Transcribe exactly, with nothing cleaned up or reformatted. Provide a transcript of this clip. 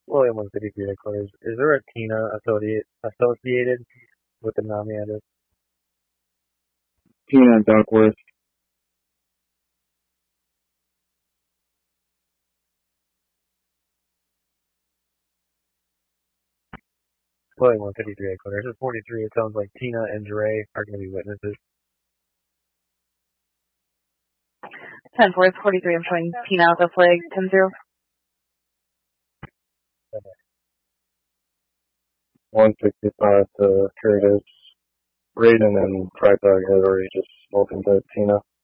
William one fifty-three headquarters. Is there a Tina associated associated with the Nami address? Tina Duckworth. William one fifty-three headquarters. This is forty-three. It sounds like Tina and Dre are going to be witnesses. ten four, forty-three, I'm showing Tina with a flag, ten zero. one sixty-five to Curtis. Raiden and Freitag had already just spoken to Tina.